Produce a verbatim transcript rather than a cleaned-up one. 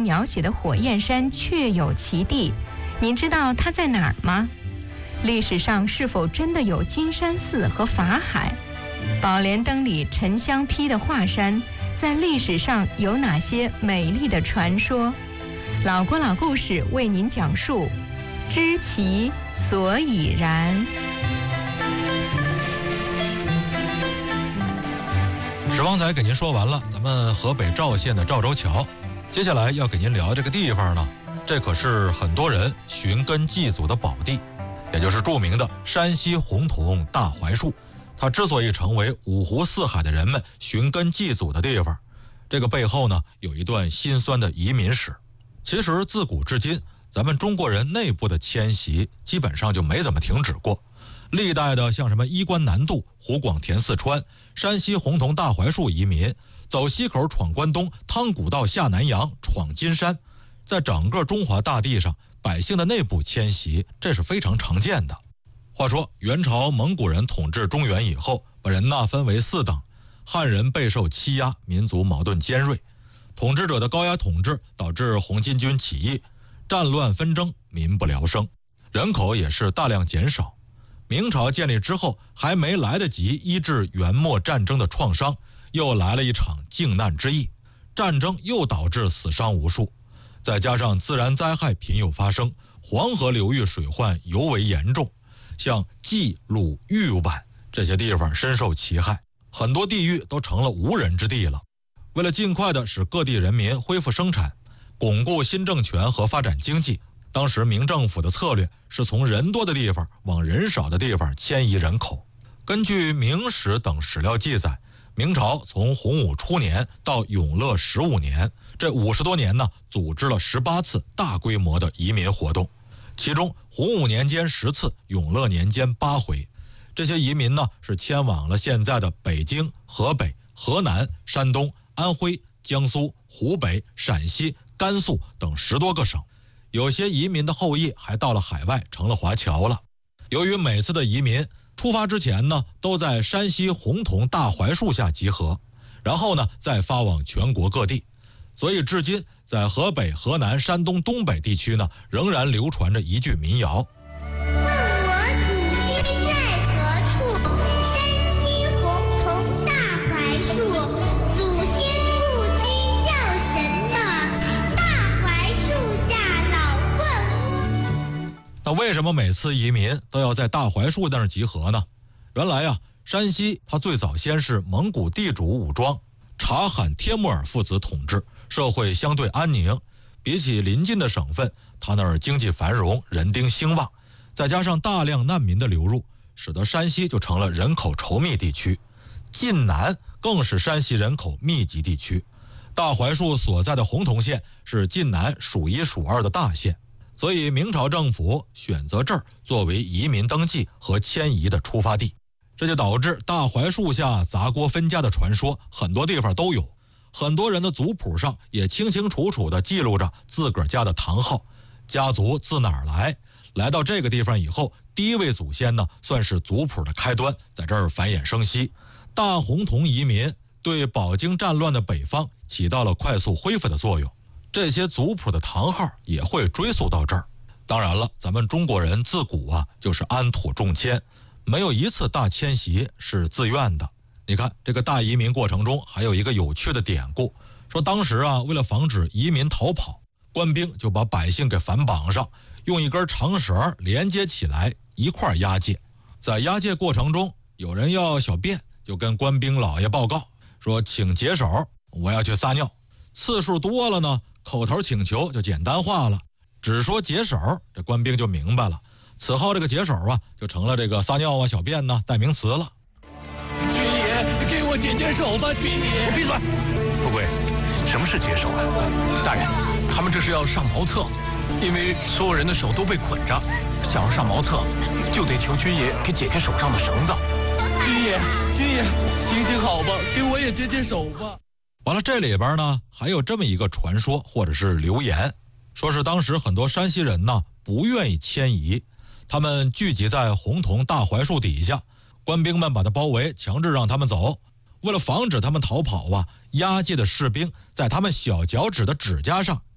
描写的火焰山确有其地，您知道它在哪儿吗？历史上是否真的有金山寺和法海？宝莲灯里沉香披的华山，在历史上有哪些美丽的传说？老郭老故事为您讲述，知其所以然。 史方才给您说完了咱们河北赵县的赵州桥，接下来要给您聊这个地方呢，这可是很多人寻根祭祖的宝地，也就是著名的山西洪洞大槐树。它之所以成为五湖四海的人们寻根祭祖的地方，这个背后呢有一段辛酸的移民史。其实自古至今，咱们中国人内部的迁徙基本上就没怎么停止过。历代的像什么衣冠南渡、湖广填四川、山西洪洞大槐树移民，走西口闯关东、汤古道下南洋、闯金山，在整个中华大地上，百姓的内部迁徙这是非常常见的。话说元朝蒙古人统治中原以后，把人呢分为四等，汉人备受欺压，民族矛盾尖锐，统治者的高压统治导致红巾军起义，战乱纷争，民不聊生，人口也是大量减少。明朝建立之后，还没来得及医治元末战争的创伤，又来了一场靖难之役，战争又导致死伤无数，再加上自然灾害频有发生，黄河流域水患尤为严重，像冀、鲁、豫皖这些地方深受其害，很多地域都成了无人之地了。为了尽快的使各地人民恢复生产，巩固新政权和发展经济，当时明政府的策略是从人多的地方往人少的地方迁移人口。根据明史等史料记载，明朝从洪武初年到永乐十五年，这五十多年呢，组织了十八次大规模的移民活动，其中洪武年间十次，永乐年间八回。这些移民呢，是迁往了现在的北京、河北、河南、山东、安徽、江苏、湖北、陕西、甘肃等十多个省。有些移民的后裔还到了海外，成了华侨了。由于每次的移民出发之前呢，都在山西洪洞大槐树下集合，然后呢再发往全国各地，所以至今在河北、河南、山东东北地区呢，仍然流传着一句民谣：那为什么每次移民都要在大槐树那儿集合呢？原来啊，山西它最早先是蒙古地主武装察罕帖木儿父子统治，社会相对安宁，比起邻近的省份，它那儿经济繁荣，人丁兴旺，再加上大量难民的流入，使得山西就成了人口稠密地区。晋南更是山西人口密集地区，大槐树所在的洪洞县是晋南数一数二的大县，所以明朝政府选择这儿作为移民登记和迁移的出发地，这就导致大槐树下砸锅分家的传说很多地方都有，很多人的族谱上也清清楚楚地记录着自个儿家的堂号，家族自哪儿来，来到这个地方以后，第一位祖先呢算是族谱的开端，在这儿繁衍生息。大洪洞移民对饱经战乱的北方起到了快速恢复的作用，这些族谱的堂号也会追溯到这儿。当然了，咱们中国人自古啊就是安土重迁，没有一次大迁徙是自愿的。你看这个大移民过程中还有一个有趣的典故，说当时啊为了防止移民逃跑，官兵就把百姓给反绑上，用一根长绳连接起来一块押解。在押解过程中，有人要小便，就跟官兵老爷报告说请解手，我要去撒尿。次数多了呢，口头请求就简单化了，只说解手，这官兵就明白了。此后这个解手啊，就成了这个撒尿啊、小便呢代名词了。 军爷，给我解解手吧，军爷！ 闭嘴！富贵，什么是解手啊？ 大人，他们这是要上茅厕，因为所有人的手都被捆着，想要上茅厕，就得求军爷给解开手上的绳子。军爷，军爷，行行好吧，给我也解解手吧。 完了，这里边呢还有这么一个传说或者是流言，说是当时很多山西人呢不愿意迁移，他们聚集在洪洞大槐树底下，官兵们把他包围，强制让他们走。为了防止他们逃跑啊，押解的士兵在他们小脚趾的指甲上